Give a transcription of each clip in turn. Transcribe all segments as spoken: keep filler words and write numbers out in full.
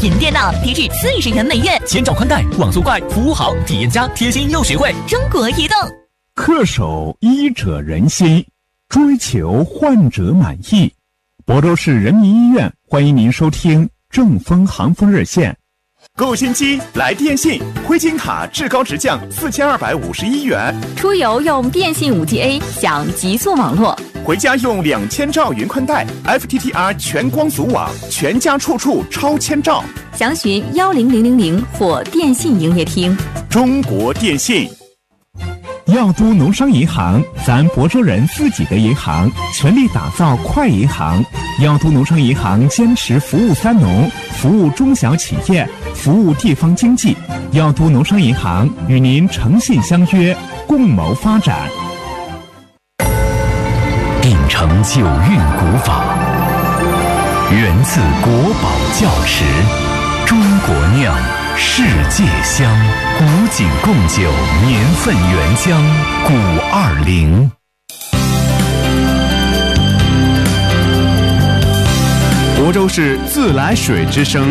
品电脑，低至四十元每月，千兆宽带，网速快，服务好，体验佳，贴心又实惠。中国移动。 恪守医者仁心，追求患者满意。亳州市人民医院欢迎您收听正风行风热线。 购新机来电信，灰金卡至高直降四千二百五十一元。 出游用电信 五 G A 享极速网络， 回家用两千兆云宽带 F T T R 全光组网，全家处处超千兆。 详询幺零零零零或电信营业厅。 中国电信。 药都农商银行，咱亳州人自己的银行，全力打造快银行。药都农商银行坚持服务三农，服务中小企业，服务地方经济。药都农商银行与您诚信相约，共谋发展。 秉承九韵古法，源自国宝窖池，中国酿，世界香，古井贡酒，年份原浆，古二零。 亳州市自来水之声。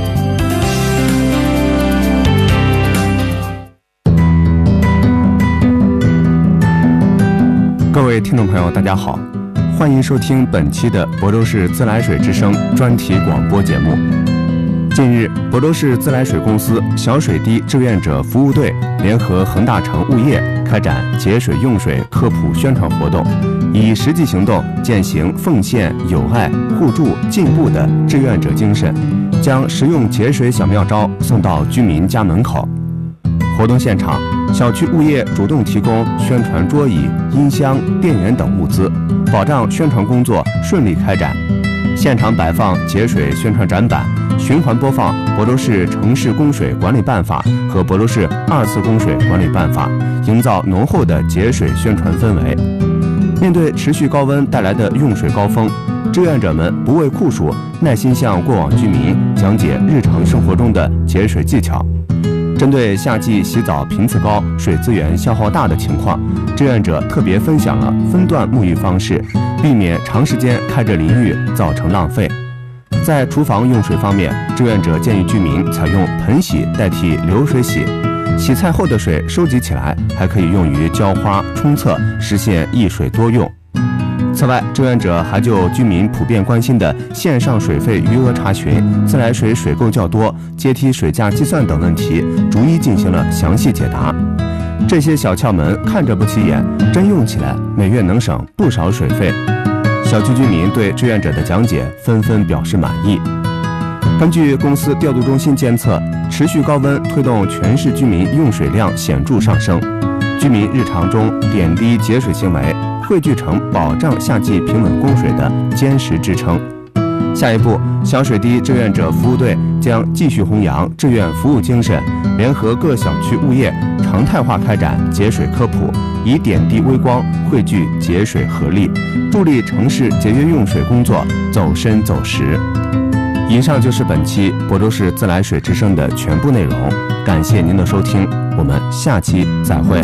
各位听众朋友，大家好，欢迎收听本期的亳州市自来水之声专题广播节目。近日，亳州市自来水公司小水滴志愿者服务队联合恒大城物业开展节水用水科普宣传活动，以实际行动践行奉献、友爱、互助、进步的志愿者精神，将实用节水小妙招送到居民家门口。活动现场，小区物业主动提供宣传桌椅、音箱、电源等物资，保障宣传工作顺利开展。现场摆放节水宣传展板，循环播放亳州市城市供水管理办法和亳州市二次供水管理办法，营造浓厚的节水宣传氛围。面对持续高温带来的用水高峰，志愿者们不畏酷暑，耐心向过往居民讲解日常生活中的节水技巧。针对夏季洗澡频次高、水资源消耗大的情况，志愿者特别分享了分段沐浴方式，避免长时间开着淋浴造成浪费。在厨房用水方面，志愿者建议居民采用盆洗代替流水洗，洗菜后的水收集起来，还可以用于浇花、冲厕，实现一水多用。此外，志愿者还就居民普遍关心的线上水费余额查询、自来水水购较多、阶梯水价计算等问题，逐一进行了详细解答。这些小窍门看着不起眼，真用起来每月能省不少水费。小区居民对志愿者的讲解纷纷表示满意。根据公司调度中心监测，持续高温推动全市居民用水量显著上升，居民日常中点滴节水行为汇聚成保障夏季平稳供水的坚实支撑。下一步，小水滴志愿者服务队将继续弘扬志愿服务精神，联合各小区物业常态化开展节水科普，以点滴微光汇聚节水合力，助力城市节约用水工作走深走实。以上就是本期亳州市自来水之声的全部内容，感谢您的收听，我们下期再会。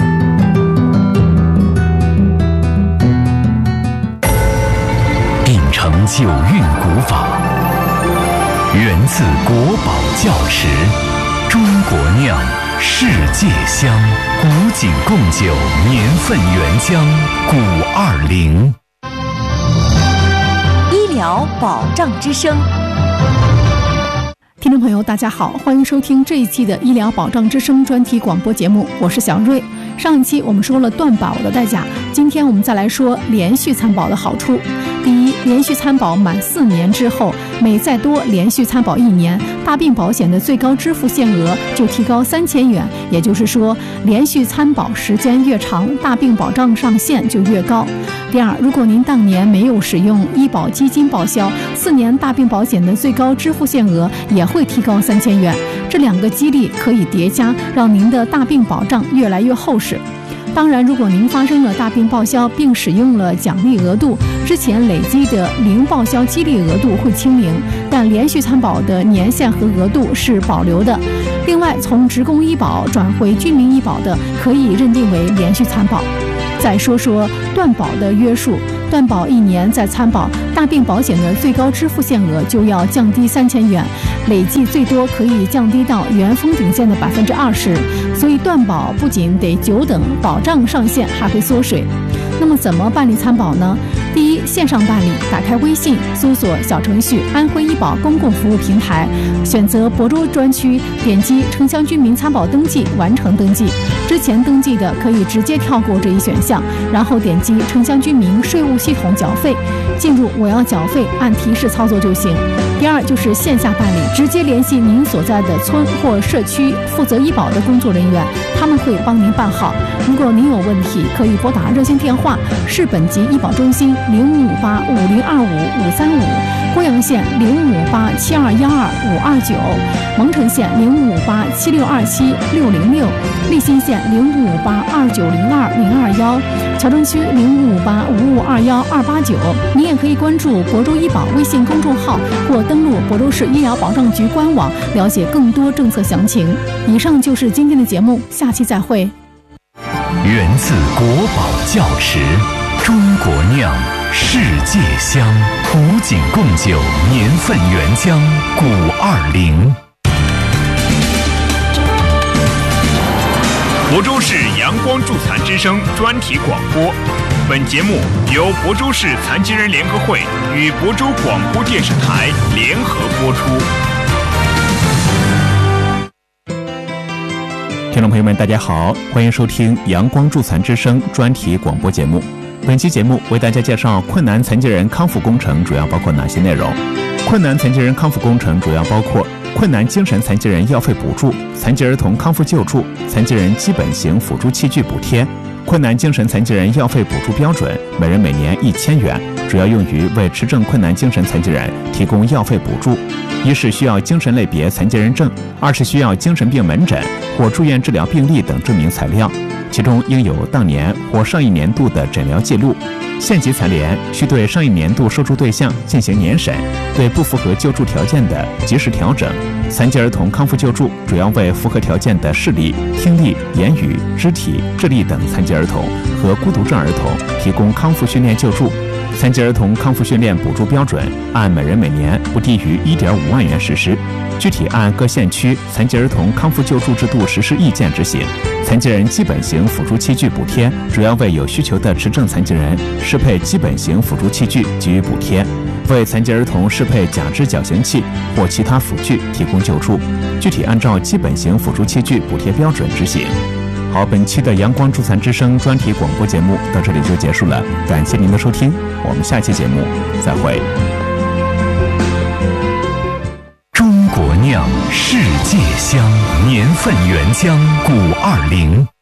秉承九韵古法，源自国宝窖池，中国酿，世界香，古井贡酒，年份原浆，古二零。 医疗保障之声。 听众朋友大家好，欢迎收听这一期的医疗保障之声专题广播节目，我是小瑞。上一期我们说了断保的代价，今天我们再来说连续参保的好处。第一，连续参保满四年之后，每再多连续参保一年，大病保险的最高支付限额就提高三千元，也就是说，连续参保时间越长，大病保障上限就越高。第二，如果您当年没有使用医保基金报销，四年大病保险的最高支付限额也会提高三千元。这两个激励可以叠加，让您的大病保障越来越厚实。当然，如果您发生了大病报销并使用了奖励额度，之前累积的零报销激励额度会清零，但连续参保的年限和额度是保留的。另外，从职工医保转回居民医保的，可以认定为连续参保。 再说说断保的约束。断保一年再参保，大病保险的最高支付限额就要降低三千元，累计最多可以降低到原封顶线的百分之二十。所以断保不仅得久等，保障上限还会缩水。那么怎么办理参保呢？第一，线上办理，打开微信，搜索小程序安徽医保公共服务平台，选择亳州专区，点击城乡居民参保登记，完成登记。之前登记的可以直接跳过这一选项，然后点击城乡居民税务系统缴费，进入我要缴费，按提示操作就行。第二就是线下办理，直接联系您所在的村或社区负责医保的工作人员，他们会帮您办好。如果您有问题，可以拨打热线电话市本级医保中心零五五八五零二五五三五，贵阳县零五八七二幺二五二九，蒙城县零五八七六二七六零六，利辛县零五八二九零二零二幺，谯洲区零五八五五二幺二八九。您也可以关注亳州医保微信公众号或登录亳州市医疗保障局官网，了解更多政策详情。以上就是今天的节目，下期再会。 源自国宝窖池，中国酿，世界香，古井贡酒年份原浆古二零。 亳州市阳光助残之声专题广播，本节目由亳州市残疾人联合会与亳州广播电视台联合播出。 听众朋友们，大家好，欢迎收听阳光助残之声专题广播节目。本期节目为大家介绍困难残疾人康复工程主要包括哪些内容。困难残疾人康复工程主要包括困难精神残疾人药费补助、残疾儿童康复救助、残疾人基本型辅助器具补贴。困难精神残疾人药费补助标准每人每年一千元，主要用于为持证困难精神残疾人提供药费补助。一是需要精神类别残疾人证，二是需要精神病门诊或住院治疗病历等证明材料，其中应有当年或上一年度的诊疗记录。县级残联需对上一年度受助对象进行年审，对不符合救助条件的及时调整。残疾儿童康复救助主要为符合条件的视力、听力、言语、肢体、智力等残疾儿童和孤独症儿童提供康复训练救助。残疾儿童康复训练补助标准按每人每年不低于 一点五万元实施，具体按各县区残疾儿童康复救助制度实施意见执行。残疾人基本型辅助器具补贴主要为有需求的持证残疾人适配基本型辅助器具给予补贴，为残疾儿童适配假肢矫形器或其他辅具提供救助，具体按照基本型辅助器具补贴标准执行。好，本期的阳光助残之声专题广播节目到这里就结束了，感谢您的收听，我们下期节目再会。 中国酿，世界香，年份原浆古二零。